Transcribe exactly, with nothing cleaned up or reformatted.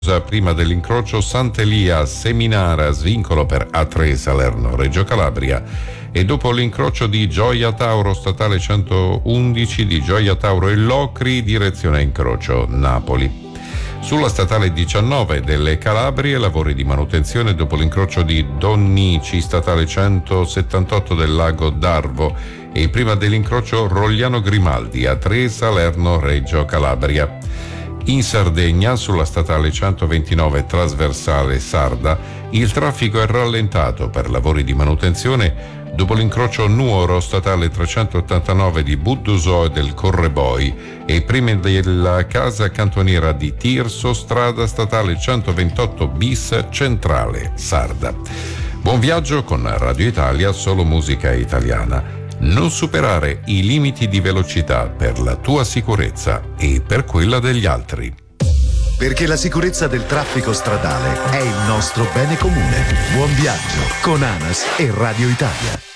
prima dell'incrocio Sant'Elia Seminara, svincolo per A tre Salerno Reggio Calabria, e dopo l'incrocio di Gioia Tauro statale centoundici di Gioia Tauro e Locri direzione incrocio Napoli. Sulla statale diciannove delle Calabrie lavori di manutenzione dopo l'incrocio di Donnici statale centosettantotto del Lago d'Arvo e prima dell'incrocio Rogliano Grimaldi A tre Salerno Reggio Calabria. In Sardegna, sulla statale centoventinove trasversale Sarda, il traffico è rallentato per lavori di manutenzione dopo l'incrocio Nuoro statale trecentottantanove di Budduso e del Correboi e prima della casa cantoniera di Tirso, strada statale centoventotto bis centrale Sarda. Buon viaggio con Radio Italia, solo musica italiana. Non superare i limiti di velocità per la tua sicurezza e per quella degli altri. Perché la sicurezza del traffico stradale è il nostro bene comune. Buon viaggio con ANAS e Radio Italia.